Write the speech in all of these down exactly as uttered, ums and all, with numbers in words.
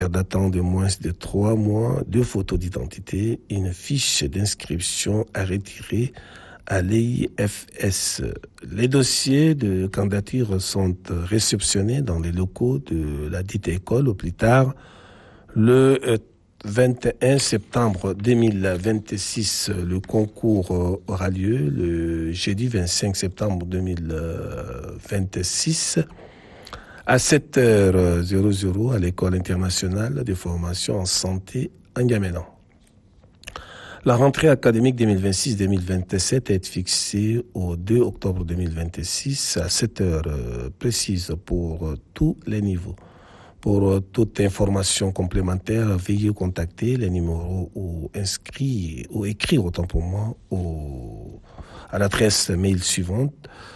datant de moins de trois mois, deux photos d'identité, une fiche d'inscription à retirer à l'I F S. Les dossiers de candidature sont réceptionnés dans les locaux de la dite école au plus tard le vingt et un septembre deux mille vingt-six. Le concours aura lieu le jeudi vingt-cinq septembre deux mille vingt-six à sept heures à l'école internationale de formation en santé en N'Djamena. La rentrée académique deux mille vingt-six deux mille vingt-sept est fixée au deux octobre deux mille vingt-six à sept heures précises pour tous les niveaux. Pour toute information complémentaire, veuillez contacter les numéros ou inscrits ou écrire autant pour moi au, à l'adresse mail suivante.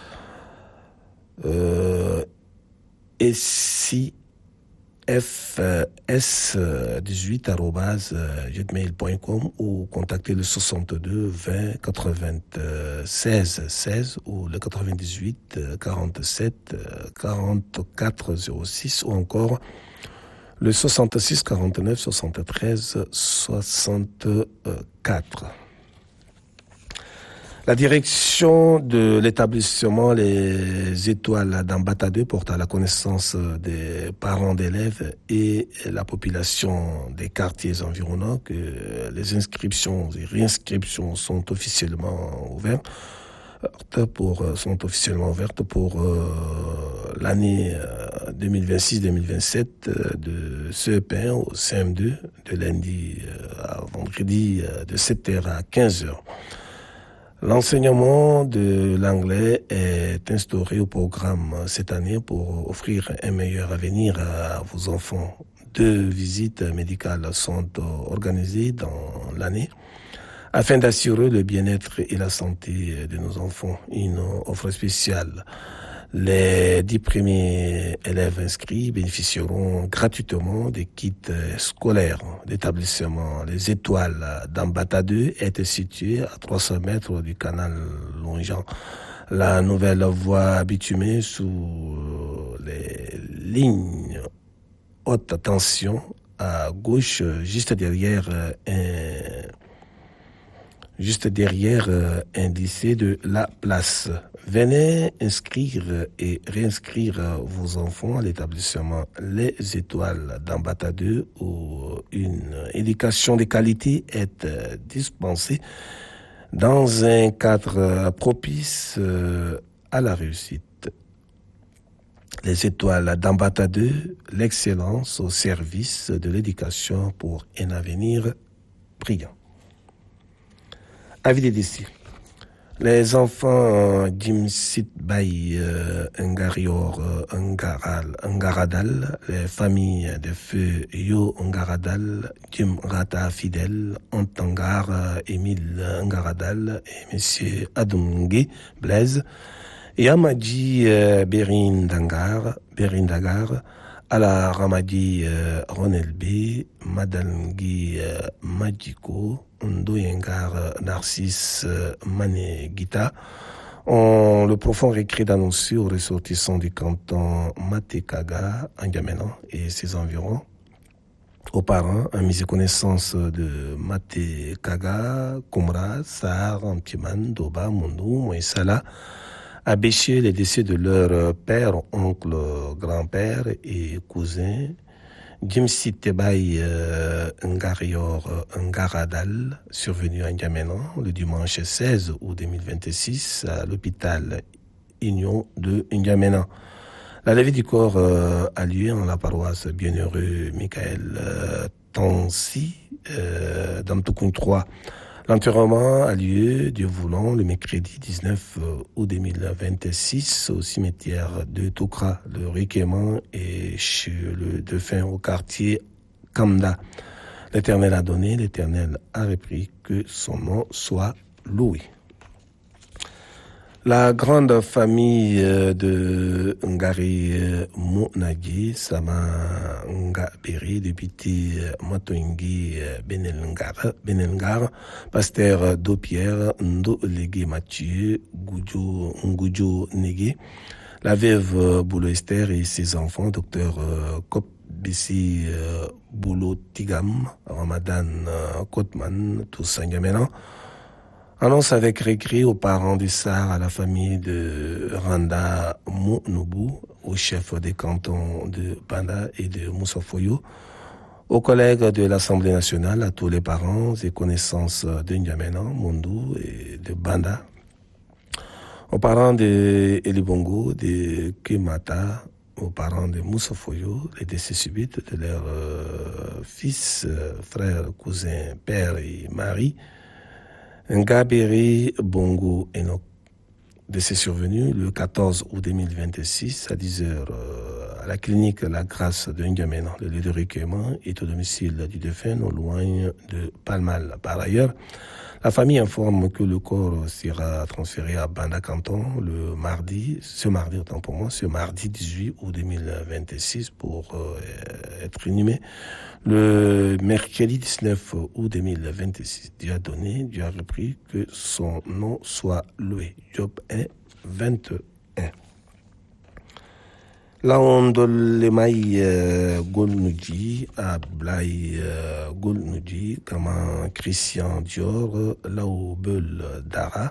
Euh, et si f s dix-huit arobase gmail point com ou contactez le soixante-deux vingt quatre-vingt-seize seize ou le quatre-vingt-dix-huit quarante-sept quarante-quatre zéro six ou encore le soixante-six quarante-neuf soixante-treize soixante-quatre. La direction de l'établissement Les Étoiles d'Ambata deux porte à la connaissance des parents d'élèves et la population des quartiers environnants que les inscriptions et réinscriptions sont officiellement ouvertes pour, sont officiellement ouvertes pour euh, l'année deux mille vingt-six deux mille vingt-sept de C E P un au C M deux de lundi à vendredi de sept heures à quinze heures. L'enseignement de l'anglais est instauré au programme cette année pour offrir un meilleur avenir à vos enfants. Deux visites médicales sont organisées dans l'année afin d'assurer le bien-être et la santé de nos enfants. Une offre spéciale. Les dix premiers élèves inscrits bénéficieront gratuitement des kits scolaires. L'établissement Les Étoiles d'Ambata deux est situé à trois cents mètres du canal longeant la nouvelle voie bitumée sous les lignes haute tension à gauche, juste derrière un juste derrière euh, un lycée de la place. Venez inscrire et réinscrire vos enfants à l'établissement Les Étoiles d'Ambata deux où une éducation de qualité est euh, dispensée dans un cadre euh, propice euh, à la réussite. Les Étoiles d'Ambata deux, l'excellence au service de l'éducation pour un avenir brillant. Avis des décès. Les enfants Jimsit Bay, Ngarior, Ngaral, Ngaradal, les familles de feu Yo Ngaradal, Jim Rata Fidel, Antangar, Émile Ngaradal et Monsieur Adungue Blaise, et Amadji Berindangar, Berindagar, Ala Ramadi Ronelbe, Madalngi Madjiko, Ndoyengar Narcisse Mané Gita, ont le profond regret d'annoncer aux ressortissants du canton Matekaga, en N'Djamena et ses environs, aux parents, en mise connaissance de Matekaga, Kumra, Sahar, Antiman, Doba, Mondou, Moïsala, a bêché les décès de leur père, oncle, grand-père et cousin, Jimsi Tebay euh, Ngarior Ngaradal, survenu à N'Djamena le dimanche seize août deux mille vingt-six à l'hôpital Union de N'Djamena. La levée du corps euh, a lieu en la paroisse Bienheureux Michael euh, Tansi, euh, dans Toukoun trois. L'enterrement a lieu, Dieu voulant, le mercredi dix-neuf août deux mille vingt-six au cimetière de Toukra. Le recueillement est chez le défunt au quartier Kamda. L'Éternel a donné, l'Éternel a repris, que son nom soit loué. La grande famille de Ngari Mounagi, Sama Ngaberi, député Matoingi Benelngar, Benelngar, pasteur Dopierre, Ndo Légué Mathieu, Goudjo Ngudjo Négué, la veuve Boulou Esther et ses enfants, docteur Bissi euh, Boulot Tigam, Ramadan euh, Kotman, tous N'Djamena. Annonce avec regret aux parents du Sar, à la famille de Randa Mounoubou, au chef des cantons de Banda et de Moussafoyo, aux collègues de l'Assemblée nationale, à tous les parents et connaissances de N'Djamena, Mondou et de Banda, aux parents de Elibongo, de Kemata, aux parents de Moussafoyo, les décès subites de leurs euh, fils, euh, frères, cousins, père et mari, Ngaberi Bongo Enoch. Décès survenu le quatorze août deux mille vingt-six à dix heures euh, à la clinique La Grâce de N'Djamena. Le lieu de recueillement est au domicile du défunt, non loin de Palmal. Par ailleurs, la famille informe que le corps sera transféré à Banda Canton le mardi, ce mardi, autant pour moi, ce mardi dix-huit août deux mille vingt-six pour euh, être inhumé. Le mercredi dix-neuf août deux mille vingt-six, Dieu a donné, Dieu a repris, que son nom soit loué. Job un, vingt et un. La Ondolemaï Golnoudji, à Blaï Golnoudji, comme Christian Dior, Lao Beul Dara,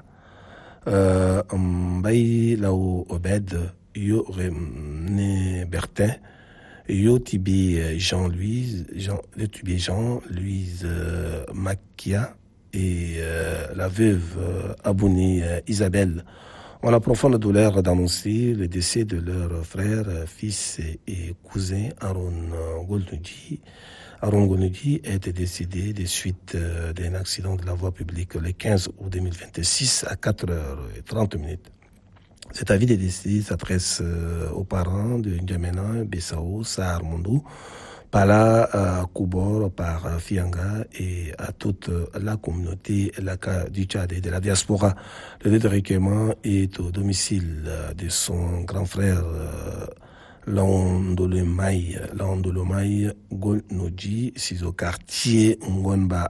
Mbaï Lao Obed, Yo René Bertin, Yo Tibi Jean-Louise, Jean, le Tibi Jean, Louise euh, Makia et euh, la veuve euh, Abouni euh, Isabelle ont la profonde douleur d'annoncer le décès de leur frère, fils et, et cousin Aaron Golnoudji. Aaron Golnoudji est décédé des suites euh, d'un accident de la voie publique le quinze août deux mille vingt-six à quatre heures trente minutes. Cet avis de décès s'adresse euh, aux parents de N'Djamena, Bessao, Sahar Mondou, Pala, euh, Koubor, par euh, Fianga et à toute euh, la communauté la, du Tchad et de la diaspora. Le lieu de recueillement est au domicile euh, de son grand frère euh, Laondolemaï, Laondolemaï Golnoudji, c'est au quartier Ngonba,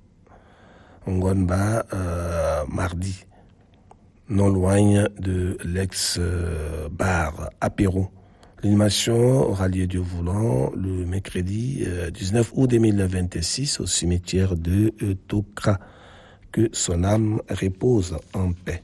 Ngonba euh, mardi, non loin de l'ex-bar apéro. L'animation aura lieu Dieu voulant le mercredi euh, dix-neuf août deux mille vingt-six au cimetière de euh, Tokra. Que son âme repose en paix.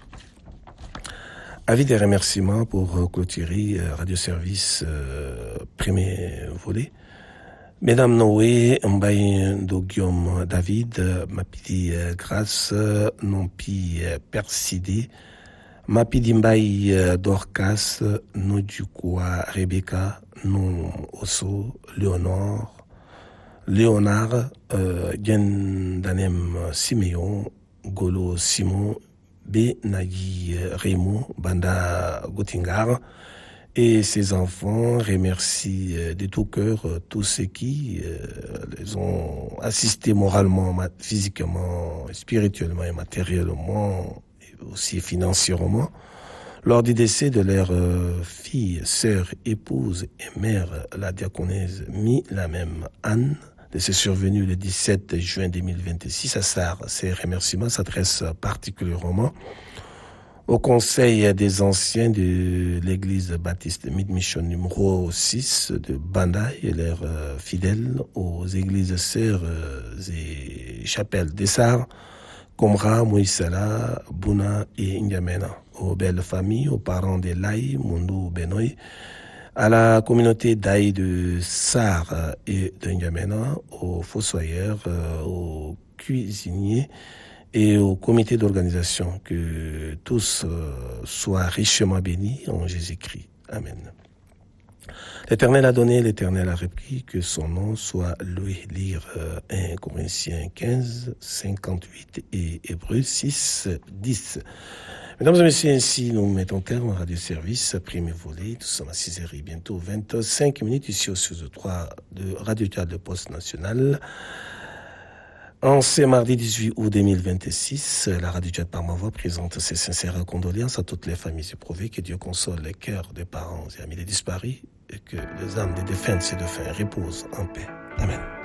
Avis des remerciements pour euh, clôturer euh, Radio Service euh, premier volet. Mesdames Noé, Mbaye Dogium David, Mapidi Grâce, Nompi Persidé, Mapidi Mbaye Dorcas, Nodjukwa Rebecca, Non Osso, Léonore, Léonard, euh, Danem Siméon, Golo Simon, B. Nagui Raymond, Banda Gotingar, et ses enfants remercient de tout cœur tous ceux qui euh, les ont assistés moralement, physiquement, spirituellement et matériellement, et aussi financièrement, lors du décès de leur euh, fille, sœur, épouse et mère, la diaconesse Mi, la même Anne. C'est survenu le dix-sept juin deux mille vingt-six à Sar. Ces remerciements s'adressent particulièrement au Conseil des anciens de l'église baptiste Mid-Mission numéro six de Banda et leurs euh, fidèles, aux églises sœurs euh, et chapelles d'Essar, Komra, Moïsala, Bouna et N'Djamena, aux belles familles, aux parents de Laï, Mondou, Benoï, à la communauté d'Aï de Sar et de N'Djamena, aux fossoyeurs, euh, aux cuisiniers, et au comité d'organisation, que tous euh, soient richement bénis en Jésus-Christ. Amen. L'Éternel a donné, l'Éternel a repris, que son nom soit loué. Lire euh, un Corinthiens quinze, cinquante-huit et Hébreux six, dix. Mesdames et messieurs, ainsi nous mettons terme au radio-service, premier volet. Nous sommes à six heures et bientôt vingt-cinq minutes ici au studio trois de Radio-Tchad de Poste National. En ce mardi dix-huit août deux mille vingt-six, la Radio Tchad par ma voix présente ses sincères condoléances à toutes les familles éprouvées. Que Dieu console les cœurs des parents et amis des disparus et que les âmes des défunts et des défunts reposent en paix. Amen.